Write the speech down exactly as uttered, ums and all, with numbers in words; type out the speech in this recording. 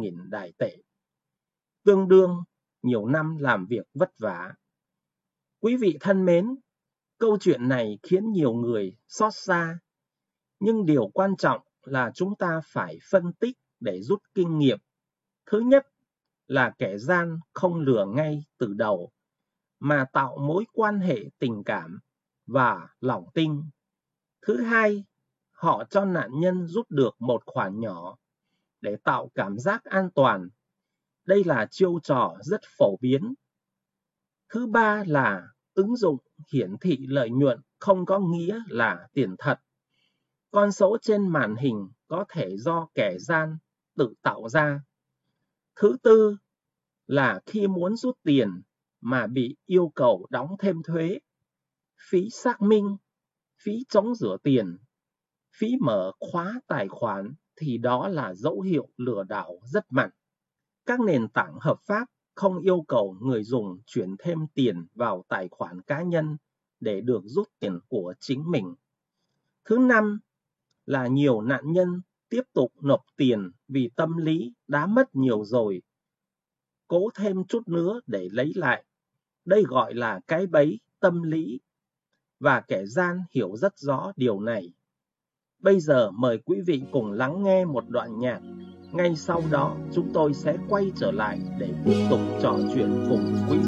nghìn Đài tệ, tương đương nhiều năm làm việc vất vả. Quý vị thân mến, câu chuyện này khiến nhiều người xót xa, nhưng điều quan trọng là chúng ta phải phân tích để rút kinh nghiệm. Thứ nhất là kẻ gian không lừa ngay từ đầu, mà tạo mối quan hệ tình cảm và lòng tin. Thứ hai, họ cho nạn nhân rút được một khoản nhỏ để tạo cảm giác an toàn. Đây là chiêu trò rất phổ biến. Thứ ba là ứng dụng hiển thị lợi nhuận không có nghĩa là tiền thật. Con số trên màn hình có thể do kẻ gian tự tạo ra. Thứ tư là khi muốn rút tiền mà bị yêu cầu đóng thêm thuế, phí xác minh, phí chống rửa tiền, phí mở khóa tài khoản thì đó là dấu hiệu lừa đảo rất mạnh. Các nền tảng hợp pháp không yêu cầu người dùng chuyển thêm tiền vào tài khoản cá nhân để được rút tiền của chính mình. Thứ năm là nhiều nạn nhân tiếp tục nộp tiền vì tâm lý đã mất nhiều rồi, cố thêm chút nữa để lấy lại. Đây gọi là cái bẫy tâm lý, và kẻ gian hiểu rất rõ điều này. Bây giờ mời quý vị cùng lắng nghe một đoạn nhạc. Ngay sau đó chúng tôi sẽ quay trở lại để tiếp tục trò chuyện cùng quý vị.